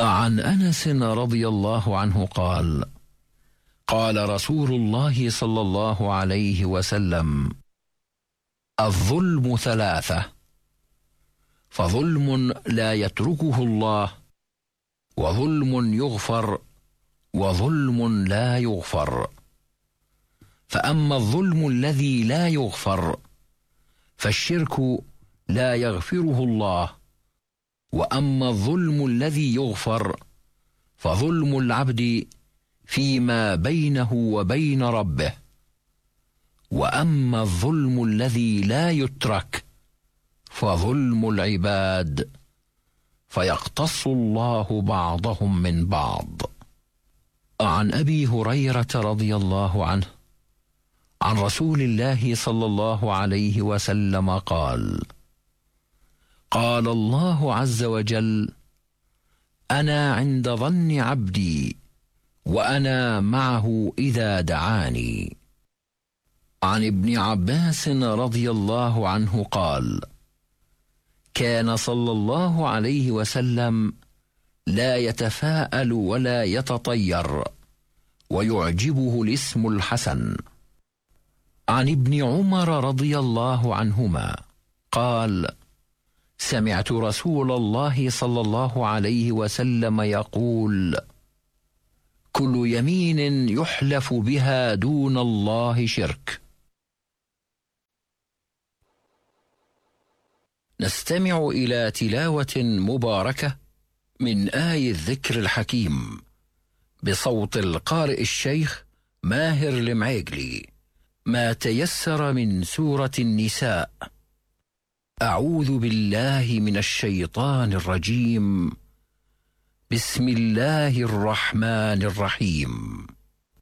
عن أنس رضي الله عنه قال: قال رسول الله صلى الله عليه وسلم: الظلم ثلاثة، فظلم لا يتركه الله، وظلم يغفر، وظلم لا يغفر. فأما الظلم الذي لا يغفر فالشرك لا يغفره الله، وأما الظلم الذي يغفر فظلم العبد فيما بينه وبين ربه. وأما الظلم الذي لا يترك فظلم العباد، فيقتص الله بعضهم من بعض. عن أبي هريرة رضي الله عنه عن رسول الله صلى الله عليه وسلم قال: قال الله عز وجل: أنا عند ظن عبدي وأنا معه إذا دعاني. عن ابن عباس رضي الله عنه قال: كان صلى الله عليه وسلم لا يتفاءل ولا يتطير، ويعجبه الاسم الحسن. عن ابن عمر رضي الله عنهما قال: سمعت رسول الله صلى الله عليه وسلم يقول: كل يمين يحلف بها دون الله شرك. نستمع إلى تلاوة مباركة من آي الذكر الحكيم بصوت القارئ الشيخ ماهر المعيقلي، ما تيسر من سورة النساء. أعوذ بالله من الشيطان الرجيم. بسم الله الرحمن الرحيم.